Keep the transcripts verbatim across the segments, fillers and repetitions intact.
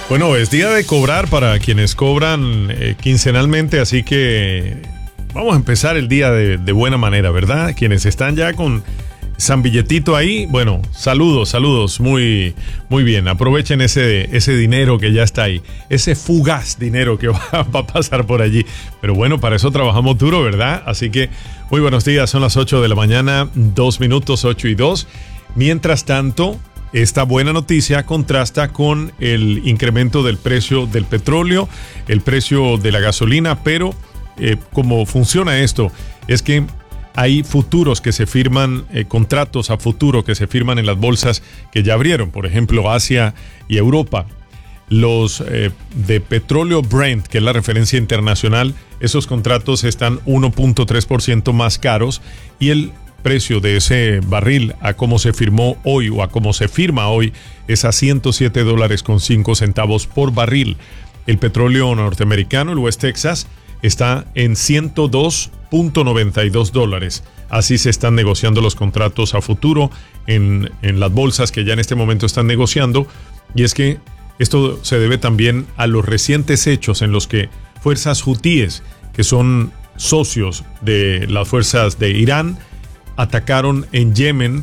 Bueno, es día de cobrar para quienes cobran eh, quincenalmente, así que vamos a empezar el día de, de buena manera, ¿verdad? Quienes están ya con San Billetito ahí, bueno, saludos, saludos, muy, muy bien. Aprovechen ese, ese dinero que ya está ahí, ese fugaz dinero que va, va a pasar por allí. Pero bueno, para eso trabajamos duro, ¿verdad? Así que muy buenos días, son las ocho de la mañana, dos minutos, ocho y dos. Mientras tanto, esta buena noticia contrasta con el incremento del precio del petróleo, el precio de la gasolina, pero eh, cómo funciona esto es que hay futuros que se firman, eh, contratos a futuro que se firman en las bolsas que ya abrieron, por ejemplo, Asia y Europa. Los eh, de petróleo Brent, que es la referencia internacional, esos contratos están uno punto tres por ciento más caros y el precio de ese barril a cómo se firmó hoy o a cómo se firma hoy es a ciento siete dólares con cinco centavos por barril. El petróleo norteamericano, el West Texas, está en ciento dos punto noventa y dos dólares. Así se están negociando los contratos a futuro en, en las bolsas que ya en este momento están negociando. Y es que esto se debe también a los recientes hechos en los que fuerzas hutíes, que son socios de las fuerzas de Irán, atacaron en Yemen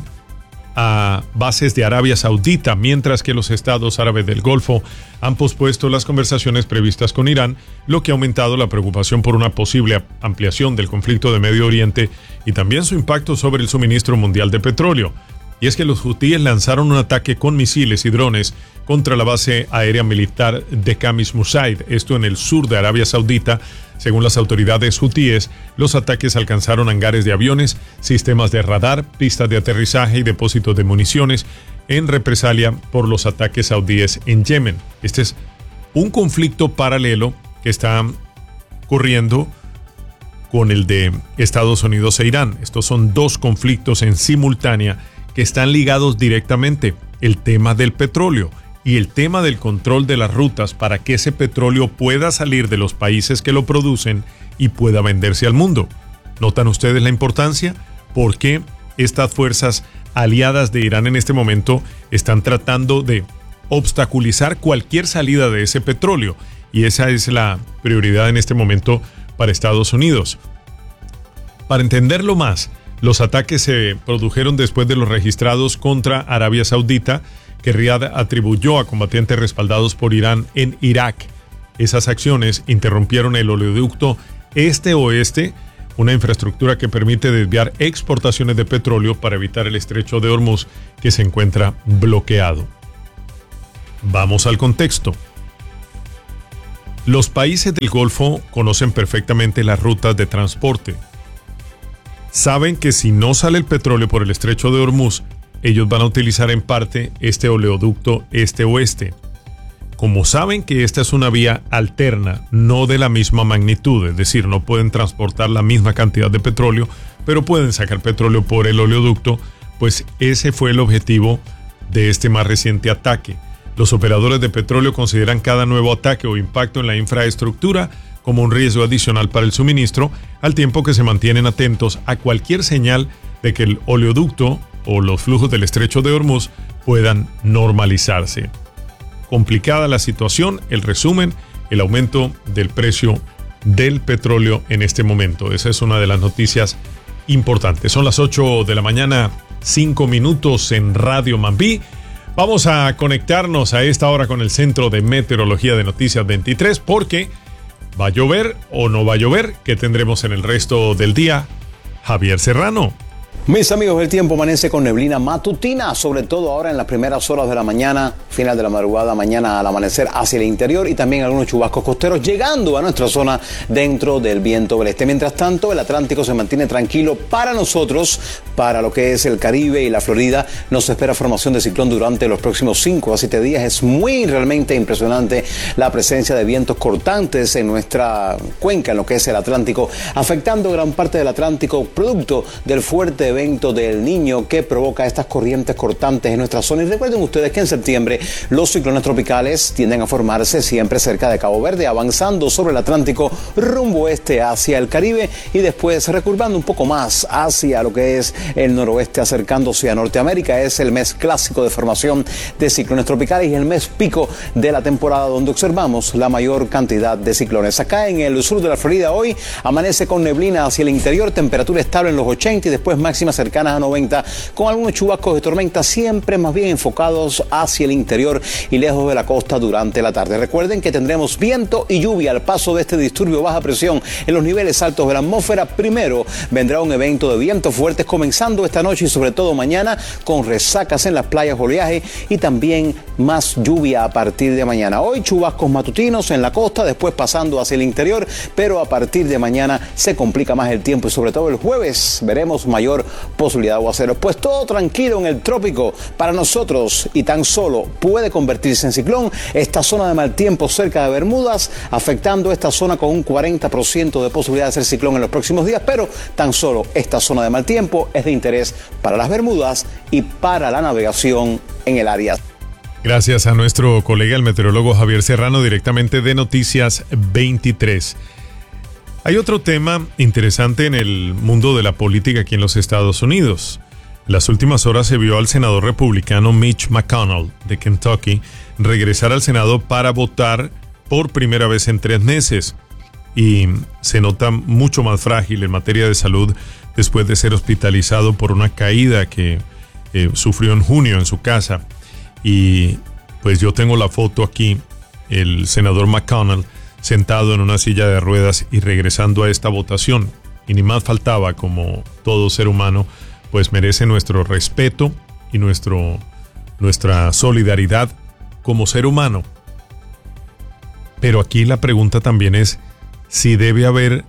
a bases de Arabia Saudita, mientras que los estados árabes del Golfo han pospuesto las conversaciones previstas con Irán, lo que ha aumentado la preocupación por una posible ampliación del conflicto de Medio Oriente y también su impacto sobre el suministro mundial de petróleo. Y es que los hutíes lanzaron un ataque con misiles y drones contra la base aérea militar de Khamis Musaid, esto en el sur de Arabia Saudita. Según las autoridades hutíes, los ataques alcanzaron hangares de aviones, sistemas de radar, pistas de aterrizaje y depósitos de municiones en represalia por los ataques saudíes en Yemen. Este es un conflicto paralelo que está ocurriendo con el de Estados Unidos e Irán. Estos son dos conflictos en simultánea que están ligados directamente: el tema del petróleo y el tema del control de las rutas para que ese petróleo pueda salir de los países que lo producen y pueda venderse al mundo. ¿Notan ustedes la importancia? Porque estas fuerzas aliadas de Irán en este momento están tratando de obstaculizar cualquier salida de ese petróleo, y esa es la prioridad en este momento para Estados Unidos. Para entenderlo más, los ataques se produjeron después de los registrados contra Arabia Saudita, que Riad atribuyó a combatientes respaldados por Irán en Irak. Esas acciones interrumpieron el oleoducto este-oeste, una infraestructura que permite desviar exportaciones de petróleo para evitar el estrecho de Hormuz, que se encuentra bloqueado. Vamos al contexto. Los países del Golfo conocen perfectamente las rutas de transporte. Saben que si no sale el petróleo por el estrecho de Hormuz, ellos van a utilizar en parte este oleoducto este-oeste. Como saben que esta es una vía alterna, no de la misma magnitud, es decir, no pueden transportar la misma cantidad de petróleo, pero pueden sacar petróleo por el oleoducto, pues ese fue el objetivo de este más reciente ataque. Los operadores de petróleo consideran cada nuevo ataque o impacto en la infraestructura como un riesgo adicional para el suministro, al tiempo que se mantienen atentos a cualquier señal de que el oleoducto o los flujos del estrecho de Hormuz puedan normalizarse. Complicada la situación, el resumen, el aumento del precio del petróleo en este momento. Esa es una de las noticias importantes. Son las ocho de la mañana, cinco minutos en Radio Mambí. Vamos a conectarnos a esta hora con el Centro de Meteorología de Noticias veintitrés, porque ¿va a llover o no va a llover? ¿Qué tendremos en el resto del día? Javier Serrano. Mis amigos, el tiempo amanece con neblina matutina, sobre todo ahora en las primeras horas de la mañana, final de la madrugada, mañana al amanecer hacia el interior, y también algunos chubascos costeros llegando a nuestra zona dentro del viento del este. Mientras tanto, el Atlántico se mantiene tranquilo para nosotros. Para lo que es el Caribe y la Florida, nos espera formación de ciclón durante los próximos cinco a siete días. Es muy realmente impresionante la presencia de vientos cortantes en nuestra cuenca, en lo que es el Atlántico, afectando gran parte del Atlántico, producto del fuerte evento del Niño que provoca estas corrientes cortantes en nuestra zona. Y recuerden ustedes que en septiembre los ciclones tropicales tienden a formarse siempre cerca de Cabo Verde, avanzando sobre el Atlántico rumbo este hacia el Caribe y después recurvando un poco más hacia lo que es el noroeste, acercándose a Norteamérica. Es el mes clásico de formación de ciclones tropicales y el mes pico de la temporada donde observamos la mayor cantidad de ciclones. Acá en el sur de la Florida hoy amanece con neblina hacia el interior, temperatura estable en los ochenta y después máximas cercanas a noventa, con algunos chubascos de tormenta siempre más bien enfocados hacia el interior y lejos de la costa durante la tarde. Recuerden que tendremos viento y lluvia al paso de este disturbio baja presión en los niveles altos de la atmósfera. Primero vendrá un evento de vientos fuertes comenzando esta noche y sobre todo mañana, con resacas en las playas, oleaje y también más lluvia a partir de mañana. Hoy chubascos matutinos en la costa, después pasando hacia el interior, pero a partir de mañana se complica más el tiempo y sobre todo el jueves veremos mayor posibilidad de aguaceros. Pues todo tranquilo en el trópico para nosotros y tan solo puede convertirse en ciclón esta zona de mal tiempo cerca de Bermudas, afectando esta zona con un cuarenta por ciento de posibilidad de ser ciclón en los próximos días, pero tan solo esta zona de mal tiempo es de interés para las Bermudas y para la navegación en el área. Gracias a nuestro colega el meteorólogo Javier Serrano directamente de Noticias veintitrés. Hay otro tema interesante en el mundo de la política aquí en los Estados Unidos. En las últimas horas se vio al senador republicano Mitch McConnell de Kentucky regresar al Senado para votar por primera vez en tres meses y se nota mucho más frágil en materia de salud después de ser hospitalizado por una caída que eh, sufrió en junio en su casa. Y pues yo tengo la foto aquí, el senador McConnell sentado en una silla de ruedas y regresando a esta votación. Y ni más faltaba, como todo ser humano, pues merece nuestro respeto y nuestro, nuestra solidaridad como ser humano. Pero aquí la pregunta también es si debe haber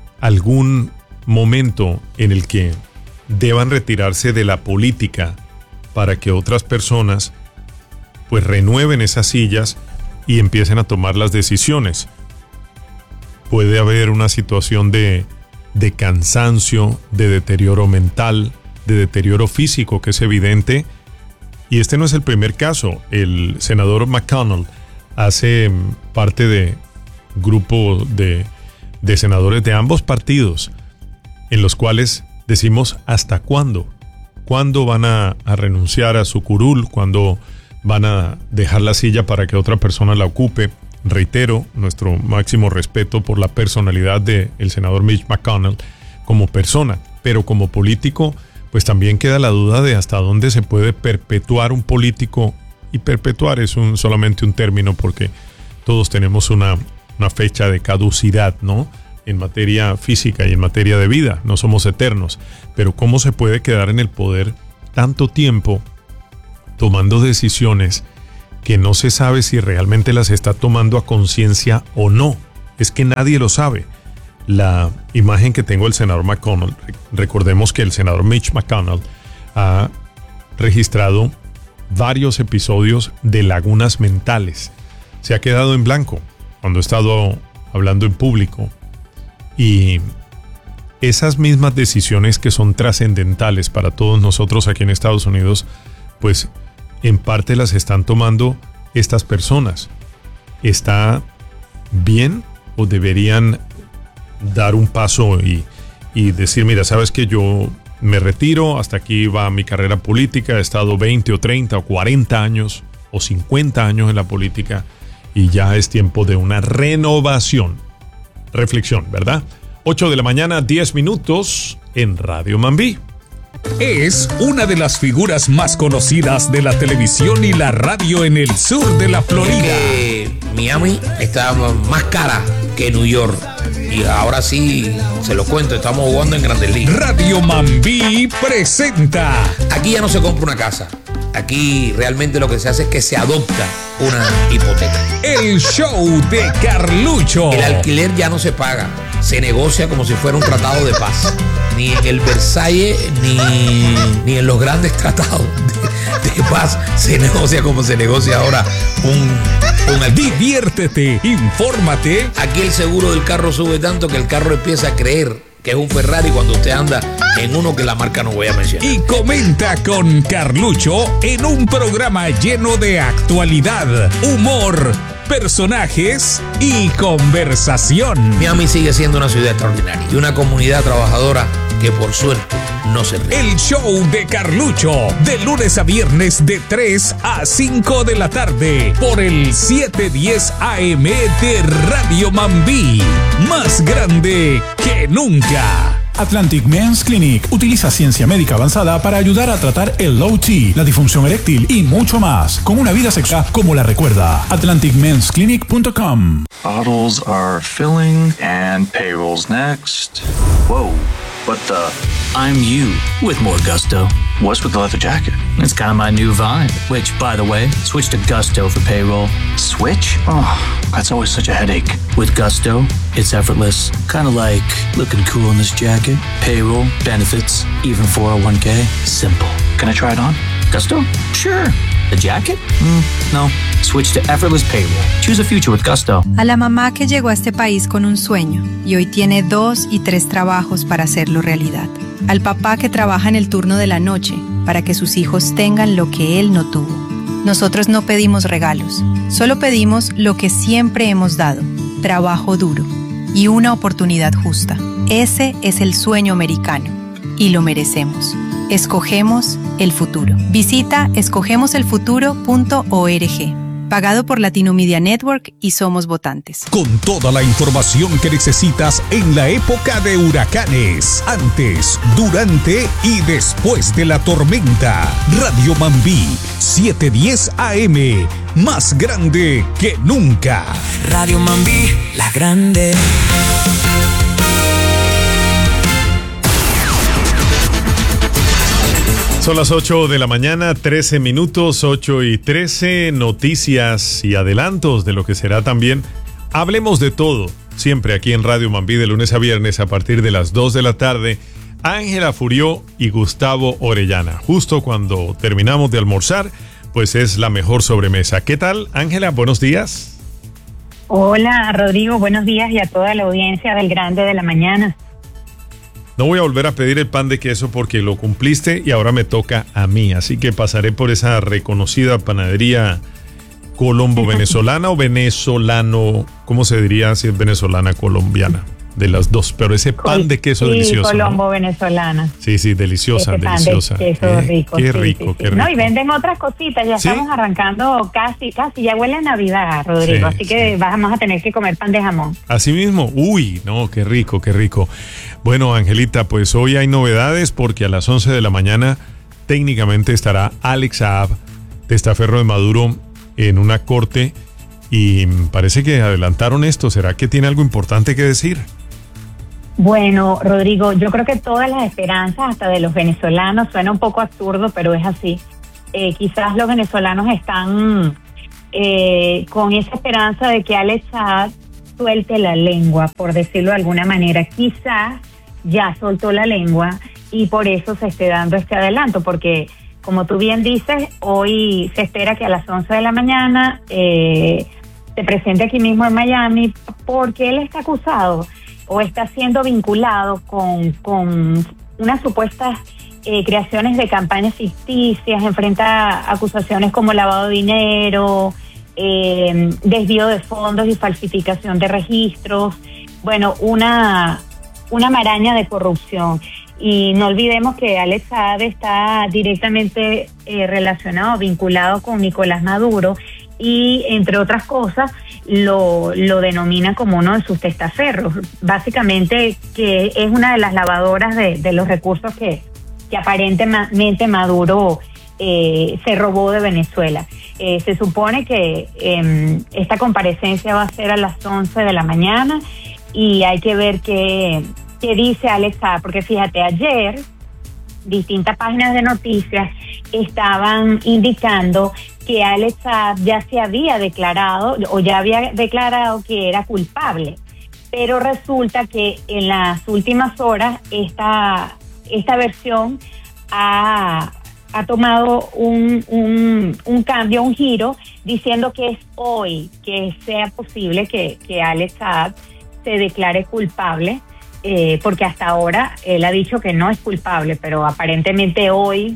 algún momento en el que deban retirarse de la política para que otras personas pues renueven esas sillas y empiecen a tomar las decisiones. Puede haber una situación de, de cansancio, de deterioro mental, de deterioro físico que es evidente. Y este no es el primer caso. El senador McConnell hace parte de grupo de, de senadores de ambos partidos en los cuales decimos ¿hasta cuándo? ¿Cuándo van a, a renunciar a su curul? ¿Cuándo van a dejar la silla para que otra persona la ocupe? Reitero nuestro máximo respeto por la personalidad del senador Mitch McConnell como persona, pero como político pues también queda la duda de hasta dónde se puede perpetuar un político, y perpetuar es un, solamente un término porque todos tenemos una, una fecha de caducidad, ¿no? En materia física y en materia de vida, no somos eternos, pero cómo se puede quedar en el poder tanto tiempo tomando decisiones que no se sabe si realmente las está tomando a conciencia o no. Es que nadie lo sabe. La imagen que tengo del senador McConnell, recordemos que el senador Mitch McConnell ha registrado varios episodios de lagunas mentales. Se ha quedado en blanco cuando ha estado hablando en público. Y esas mismas decisiones que son trascendentales para todos nosotros aquí en Estados Unidos, pues en parte las están tomando estas personas. ¿Está bien o deberían dar un paso y, y decir, mira, sabes que yo me retiro, hasta aquí va mi carrera política, he estado veinte o treinta o cuarenta años o cincuenta años en la política y ya es tiempo de una renovación? Reflexión, ¿verdad? ocho de la mañana, diez minutos en Radio Mambí. Es una de las figuras más conocidas de la televisión y la radio en el sur de la Florida. Que Miami está más cara que New York. Y ahora sí, se lo cuento, estamos jugando en Grandes Ligas. Radio Mambí presenta. Aquí ya no se compra una casa. Aquí realmente lo que se hace es que se adopta una hipoteca. El show de Carlucho. El alquiler ya no se paga. Se negocia como si fuera un tratado de paz. Ni en el Versalles, ni, ni en los grandes tratados de, de paz se negocia como se negocia ahora un, un alquiler. Diviértete, infórmate. Aquí el seguro del carro sube tanto que el carro empieza a creer que es un Ferrari cuando usted anda en uno que la marca no voy a mencionar. Y comenta con Carlucho en un programa lleno de actualidad, humor, personajes y conversación. Miami sigue siendo una ciudad extraordinaria y una comunidad trabajadora que por suerte no se ríe. El show de Carlucho, de lunes a viernes de tres a cinco de la tarde, por el setecientos diez A M de Radio Mambí. Más grande que nunca. Atlantic Men's Clinic utiliza ciencia médica avanzada para ayudar a tratar el low T, la disfunción eréctil y mucho más, con una vida sexual como la recuerda. atlantic mens clinic punto com. Bottles are filling and payroll's next. Whoa, what the? I'm you with more gusto. What's with the leather jacket? It's kind of my new vibe, which, by the way, switch to Gusto for payroll. Switch? Oh, that's always such a headache. With Gusto, it's effortless. Kind of like looking cool in this jacket. Payroll, benefits, even four oh one k. Simple. Can I try it on? Gusto? Sure. The jacket? Mm, no. Switch to effortless payroll. Choose a future with Gusto. A la mamá que llegó a este país con un sueño y hoy tiene dos y tres trabajos para hacerlo realidad. Al papá que trabaja en el turno de la noche para que sus hijos tengan lo que él no tuvo. Nosotros no pedimos regalos, solo pedimos lo que siempre hemos dado: trabajo duro y una oportunidad justa. Ese es el sueño americano y lo merecemos. Escogemos el futuro. Visita escogemos el futuro punto org. Pagado por Latino Media Network y Somos Votantes. Con toda la información que necesitas en la época de huracanes, antes, durante y después de la tormenta. Radio Mambí, setecientos diez A M, más grande que nunca. Radio Mambí, la grande. Son las ocho de la mañana, trece minutos, ocho y trece, noticias y adelantos de lo que será también Hablemos de Todo, siempre aquí en Radio Mambí de lunes a viernes a partir de las dos de la tarde. Ángela Furió y Gustavo Orellana. Justo cuando terminamos de almorzar, pues es la mejor sobremesa. ¿Qué tal, Ángela? Buenos días. Hola, Rodrigo, buenos días y a toda la audiencia del Grande de la Mañana. No voy a volver a pedir el pan de queso porque lo cumpliste y ahora me toca a mí. Así que pasaré por esa reconocida panadería colombo venezolana o venezolano, ¿cómo se diría si es venezolana colombiana? De las dos, pero ese pan de queso sí, delicioso. Colombo ¿no? venezolana. Sí, sí, deliciosa, ese deliciosa. Pan de queso eh, rico. Qué sí, rico, sí, qué sí. rico. No, y venden otras cositas, ya ¿sí? Estamos arrancando casi, casi, ya huele a Navidad, Rodrigo, sí, así que sí. Vamos a tener que comer pan de jamón. Así mismo, uy, no, qué rico, qué rico. Bueno, Angelita, pues hoy hay novedades porque a las once de la mañana técnicamente estará Alex Saab, testaferro de Maduro, en una corte y parece que adelantaron esto. ¿Será que tiene algo importante que decir? Bueno, Rodrigo, yo creo que todas las esperanzas, hasta de los venezolanos, suena un poco absurdo, pero es así. Eh, quizás los venezolanos están eh, con esa esperanza de que Alex Saab suelte la lengua, por decirlo de alguna manera. Quizás ya soltó la lengua y por eso se esté dando este adelanto, porque como tú bien dices, hoy se espera que a las once de la mañana eh, se presente aquí mismo en Miami, porque él está acusado o está siendo vinculado con, con unas supuestas eh, creaciones de campañas ficticias, enfrenta acusaciones como lavado de dinero, eh, desvío de fondos y falsificación de registros, bueno, una, una maraña de corrupción. Y no olvidemos que Alex Saab está directamente eh, relacionado, vinculado con Nicolás Maduro y, entre otras cosas, lo, lo denomina como uno de sus testaferros. Básicamente que es una de las lavadoras de, de los recursos que, que aparentemente Maduro eh, se robó de Venezuela. Eh, se supone que eh, esta comparecencia va a ser a las once de la mañana y hay que ver qué... ¿Qué dice Alex Saab? Porque fíjate, ayer distintas páginas de noticias estaban indicando que Alex Saab ya se había declarado o ya había declarado que era culpable, pero resulta que en las últimas horas esta, esta versión ha, ha tomado un, un, un cambio, un giro, diciendo que es hoy que sea posible que, que Alex Saab se declare culpable eh, porque hasta ahora él ha dicho que no es culpable, pero aparentemente hoy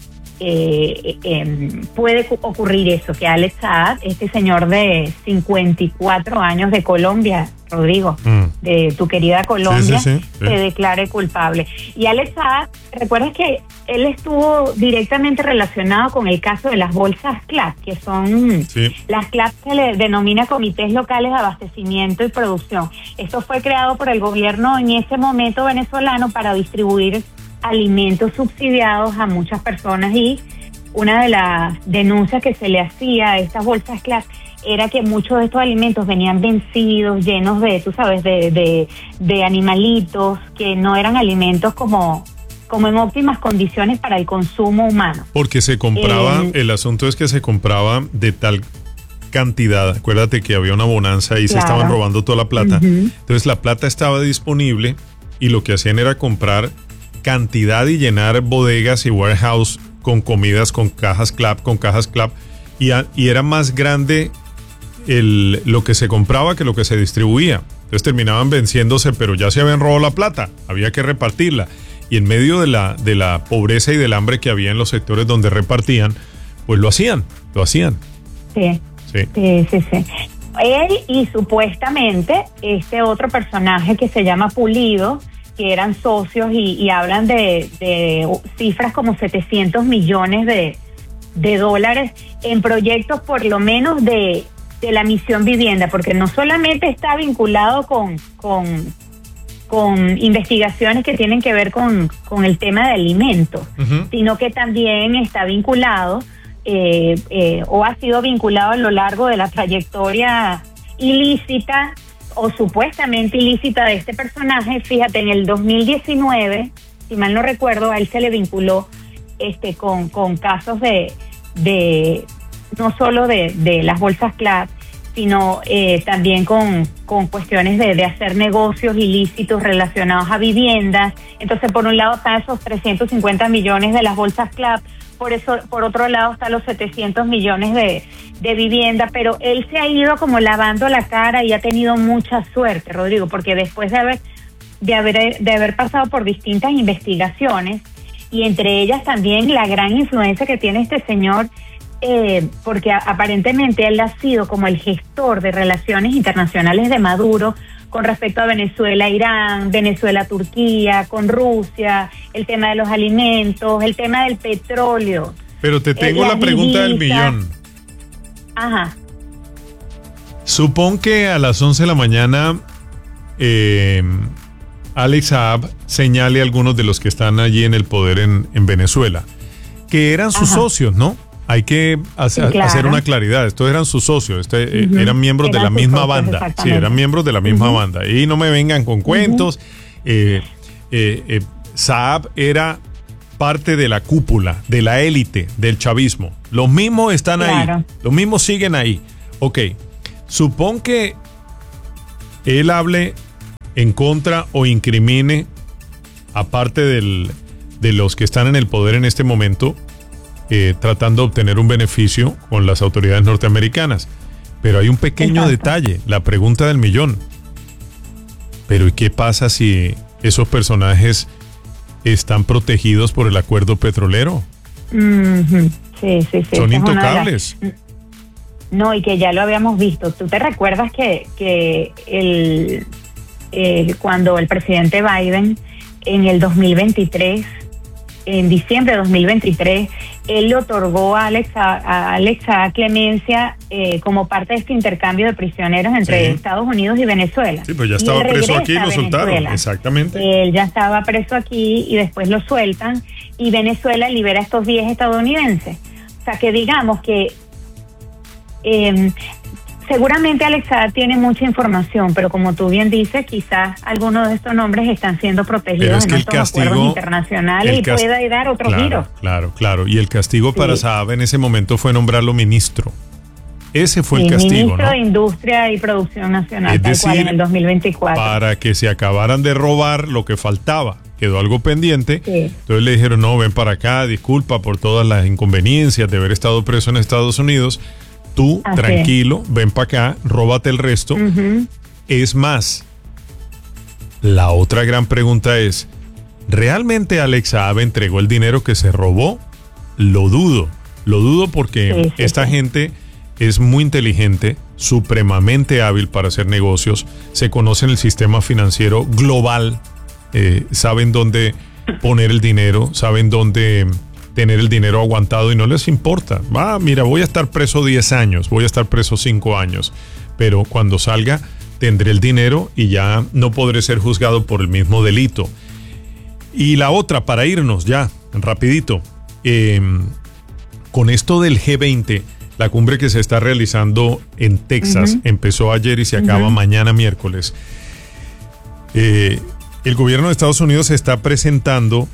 eh, eh, puede ocurrir eso, que Alex Saab, este señor de cincuenta y cuatro años de Colombia, Rodrigo, mm. de tu querida Colombia, sí, sí, sí, sí. se declare culpable. Y Alex Saab, recuerdas que él estuvo directamente relacionado con el caso de las bolsas C L A P, que son sí. las C L A P se le denomina Comités Locales de Abastecimiento y Producción. Esto fue creado por el gobierno en ese momento venezolano para distribuir alimentos subsidiados a muchas personas, y una de las denuncias que se le hacía a estas bolsas C L A P era que muchos de estos alimentos venían vencidos, llenos de, tú sabes, de, de, de animalitos, que no eran alimentos como, como en óptimas condiciones para el consumo humano. Porque se compraba, eh, el asunto es que se compraba de tal cantidad, acuérdate que había una bonanza y claro. se estaban robando toda la plata, uh-huh. entonces la plata estaba disponible y lo que hacían era comprar cantidad y llenar bodegas y warehouse con comidas, con cajas C L A P, con cajas C L A P, y, a, y era más grande el, lo que se compraba que lo que se distribuía. Entonces terminaban venciéndose, pero ya se habían robado la plata, había que repartirla. Y en medio de la, de la pobreza y del hambre que había en los sectores donde repartían, pues lo hacían, lo hacían. Sí, sí, sí, sí. sí. Él y supuestamente este otro personaje que se llama Pulido, que eran socios y, y hablan de, de cifras como setecientos millones de, de dólares en proyectos por lo menos de, de la Misión Vivienda, porque no solamente está vinculado con, con, con investigaciones que tienen que ver con, con el tema de alimentos, uh-huh. sino que también está vinculado eh, eh, o ha sido vinculado a lo largo de la trayectoria ilícita o supuestamente ilícita de este personaje. Fíjate, en el dos mil diecinueve, si mal no recuerdo, a él se le vinculó este con, con casos de, de no solo de, de las bolsas C L A P, sino eh, también con, con cuestiones de, de hacer negocios ilícitos relacionados a viviendas. Entonces, por un lado están esos trescientos cincuenta millones de las bolsas C L A P, por eso, por otro lado están los setecientos millones de, de vivienda, pero él se ha ido como lavando la cara y ha tenido mucha suerte, Rodrigo, porque después de haber, de haber, de haber pasado por distintas investigaciones, y entre ellas también la gran influencia que tiene este señor, eh, porque a, aparentemente él ha sido como el gestor de relaciones internacionales de Maduro con respecto a Venezuela, Irán, Venezuela, Turquía, con Rusia, el tema de los alimentos, el tema del petróleo. Pero te tengo eh, la pregunta divisas. del millón. Ajá. Supón que a las once de la mañana eh, Alex Saab señale a algunos de los que están allí en el poder en, en Venezuela, que eran sus Ajá. socios, ¿no? Hay que hacer, sí, claro. hacer una claridad. Estos eran sus socios, este, uh-huh. eran miembros eran de la misma socios, banda. Sí, eran miembros de la misma uh-huh. banda. Y no me vengan con cuentos. Uh-huh. eh, eh, eh, Saab era parte de la cúpula, de la élite del chavismo. Los mismos están claro. ahí. Los mismos siguen ahí. Ok. Supón que él hable en contra o incrimine, aparte del, de los que están en el poder en este momento, Eh, tratando de obtener un beneficio con las autoridades norteamericanas. Pero hay un pequeño Exacto. detalle, la pregunta del millón. Pero ¿y qué pasa si esos personajes están protegidos por el acuerdo petrolero? Mm-hmm. Sí, sí, sí. Son intocables. Las... No, y que ya lo habíamos visto. ¿Tú te recuerdas que, que el, el, cuando el presidente Biden en el dos mil veintitrés, en diciembre de dos mil veintitrés, él le otorgó a Alex a, a Alex a clemencia eh, como parte de este intercambio de prisioneros entre sí. Estados Unidos y Venezuela? Sí, pues ya estaba preso aquí y lo soltaron. Exactamente. Él ya estaba preso aquí y después lo sueltan, y Venezuela libera a estos diez estadounidenses. O sea, que digamos que eh, seguramente Alex Saab tiene mucha información, pero como tú bien dices, quizás algunos de estos nombres están siendo protegidos es que en estos castigo, acuerdos internacionales y cast... pueda dar otro claro, giro. Claro, claro. Y el castigo sí. para Saab en ese momento fue nombrarlo ministro. Ese fue sí, el castigo, ministro ¿no? de Industria y Producción Nacional, es tal decir, cual, en el dos mil veinticuatro. Para que se acabaran de robar lo que faltaba. Quedó algo pendiente. Sí. Entonces le dijeron, no, ven para acá, disculpa por todas las inconveniencias de haber estado preso en Estados Unidos. Tú, Así tranquilo, es. ven para acá, róbate el resto. Uh-huh. Es más, La otra gran pregunta es, ¿realmente Alex Saab entregó el dinero que se robó? Lo dudo, lo dudo porque sí, sí, esta sí. gente es muy inteligente, supremamente hábil para hacer negocios, se conocen el sistema financiero global, eh, saben dónde poner el dinero, saben dónde tener el dinero aguantado y no les importa. Ah, mira, voy a estar preso diez años, voy a estar preso cinco años, pero cuando salga tendré el dinero y ya no podré ser juzgado por el mismo delito. Y la otra, para irnos ya, rapidito, eh, con esto del G veinte, la cumbre que se está realizando en Texas, uh-huh. empezó ayer y se acaba uh-huh. mañana miércoles. Eh, el gobierno de Estados Unidos está presentando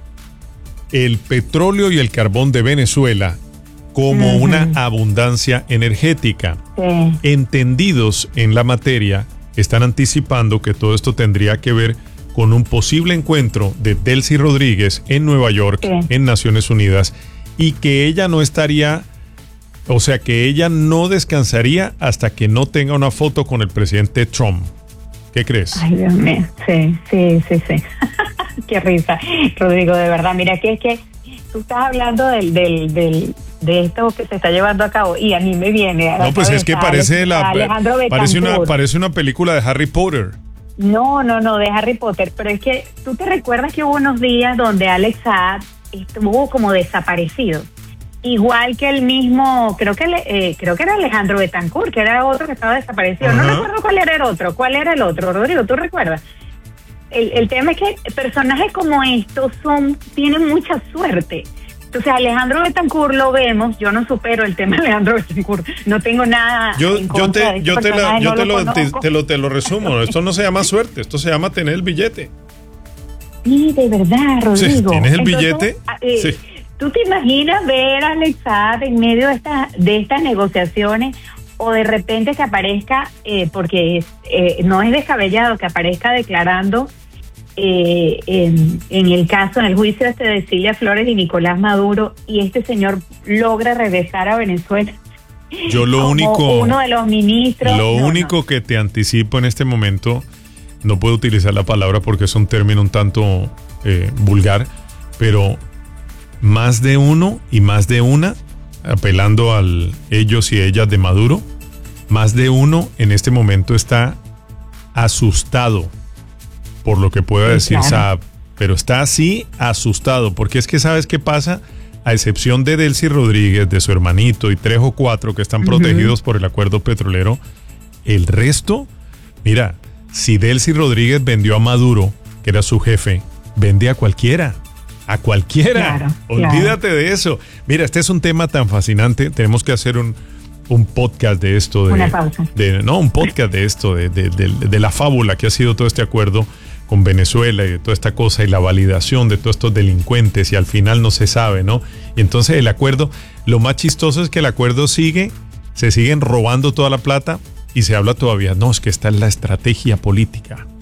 el petróleo y el carbón de Venezuela como uh-huh. una abundancia energética. Sí. Entendidos en la materia, están anticipando que todo esto tendría que ver con un posible encuentro de Delcy Rodríguez en Nueva York, sí. en Naciones Unidas, y que ella no estaría, o sea, que ella no descansaría hasta que no tenga una foto con el presidente Trump. ¿Qué crees? Ay, Dios mío, sí, sí, sí, sí. Qué risa, Rodrigo, de verdad. Mira, que es que tú estás hablando del, del, del, de esto que se está llevando a cabo y a mí me viene a la No, pues es que parece, la, parece, una, Betancourt. parece una película de Harry Potter. No, no, no, de Harry Potter, pero es que tú te recuerdas que hubo unos días donde Alex Saab estuvo como desaparecido. Igual que el mismo, creo que eh, creo que era Alejandro Betancourt, que era otro que estaba desaparecido. Uh-huh. No recuerdo cuál era el otro. ¿Cuál era el otro, Rodrigo? ¿Tú recuerdas? El, el tema es que personajes como estos son tienen mucha suerte. Entonces, Alejandro Betancourt lo vemos, yo no supero el tema de Alejandro Betancourt, no tengo nada yo, en yo contra te, de yo te, la, yo no te, lo lo, te, te, lo, te lo resumo, esto no se llama suerte, esto se llama tener el billete. Sí, de verdad, Rodrigo. Sí, ¿tienes el Entonces, billete? Eh, sí. ¿Tú te imaginas ver a Alex Saab en medio de, esta, de estas negociaciones o de repente que aparezca, eh, porque eh, no es descabellado que aparezca declarando eh, en, en el caso, en el juicio este de Cilia Flores y Nicolás Maduro, y este señor logra regresar a Venezuela? Yo lo como único... uno de los ministros... Lo no, único no. que te anticipo en este momento, no puedo utilizar la palabra porque es un término un tanto eh, vulgar, pero... más de uno y más de una, apelando al ellos y ellas de Maduro, más de uno en este momento está asustado por lo que pueda sí, decir claro. Saab, pero está así asustado, porque es que ¿sabes qué pasa? A excepción de Delcy Rodríguez, de su hermanito y tres o cuatro que están uh-huh. protegidos por el acuerdo petrolero, el resto, mira, si Delcy Rodríguez vendió a Maduro, que era su jefe, vende a cualquiera. A cualquiera, claro, olvídate claro. de eso. Mira, este es un tema tan fascinante. Tenemos que hacer un, un podcast de esto. De, Una pausa. De, no, un podcast de esto, de, de, de, de la fábula que ha sido todo este acuerdo con Venezuela y de toda esta cosa y la validación de todos estos delincuentes y al final no se sabe, ¿no? Y entonces el acuerdo, lo más chistoso es que el acuerdo sigue, se siguen robando toda la plata y se habla todavía, no, es que esta es la estrategia política.